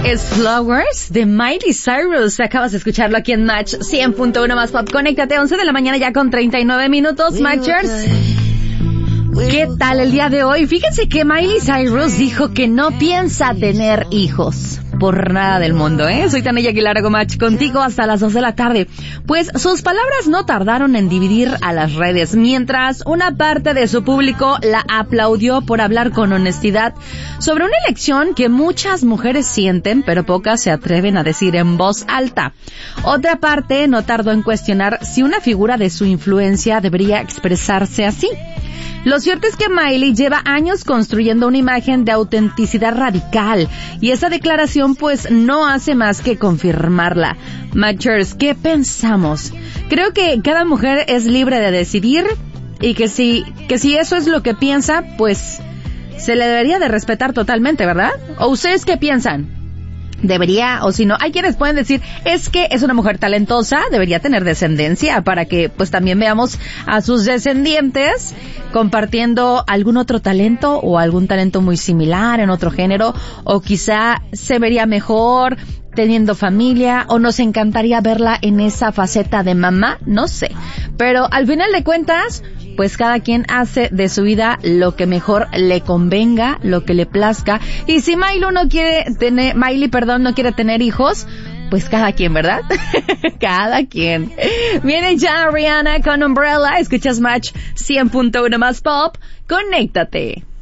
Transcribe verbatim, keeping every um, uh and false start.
es Flowers de Miley Cyrus. Acabas de escucharlo aquí en Match cien punto uno más Pop. Conéctate, once de la mañana ya con treinta y nueve minutos, Matchers. ¿Qué tal el día de hoy? Fíjense que Miley Cyrus dijo que no piensa tener hijos. Por nada del mundo, ¿eh? Soy Tania Aguilar, hago Match contigo hasta las dos de la tarde. Pues sus palabras no tardaron en dividir a las redes, mientras una parte de su público la aplaudió por hablar con honestidad sobre una elección que muchas mujeres sienten, pero pocas se atreven a decir en voz alta. Otra parte no tardó en cuestionar si una figura de su influencia debería expresarse así. Lo cierto es que Miley lleva años construyendo una imagen de autenticidad radical y esa declaración pues no hace más que confirmarla. Matchers, ¿qué pensamos? Creo que cada mujer es libre de decidir y que si, que si eso es lo que piensa, pues se le debería de respetar totalmente, ¿verdad? ¿O ustedes qué piensan? Debería, o si no, hay quienes pueden decir, es que es una mujer talentosa, debería tener descendencia para que pues también veamos a sus descendientes compartiendo algún otro talento o algún talento muy similar en otro género, o quizá se vería mejor teniendo familia, o nos encantaría verla en esa faceta de mamá, no sé. Pero al final de cuentas, pues cada quien hace de su vida lo que mejor le convenga, lo que le plazca. Y si Miley no quiere tener, Miley, perdón, no quiere tener hijos, pues cada quien, ¿verdad? Cada quien. Viene ya Rihanna con Umbrella. Escuchas Match cien punto uno más Pop. Conéctate.